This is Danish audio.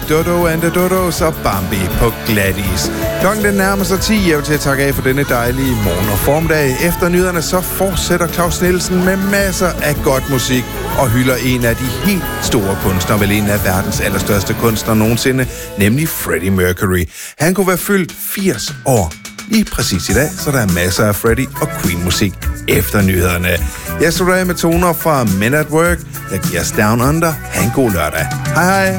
Dodo and the Dodos og Bambi på glatis. Klokken den nærmer sig 10. Jeg vil til at takke af for denne dejlige morgen og formiddag. Efter nyhederne så fortsætter Claus Nielsen med masser af godt musik og hylder en af de helt store kunstnere, vel en af verdens allerstørste kunstnere nogensinde, nemlig Freddie Mercury. Han kunne være fyldt 80 år. Lige præcis i dag, så der er masser af Freddie og Queen-musik efter nyhederne. Jeg slutter af med toner fra Men at Work, der giver os Down Under. Ha' en god lørdag. Hej hej!